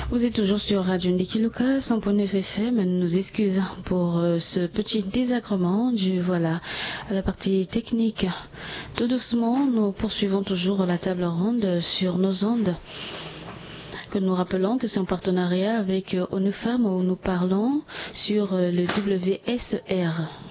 Vous êtes toujours sur Radio Ndikiluka, 100.9 FM. Nous nous excusons pour ce petit désagrément dû à la partie technique. Tout doucement, nous poursuivons toujours la table ronde sur nos ondes. Que nous rappelons que c'est en partenariat avec ONU Femmes où nous parlons sur le WSR.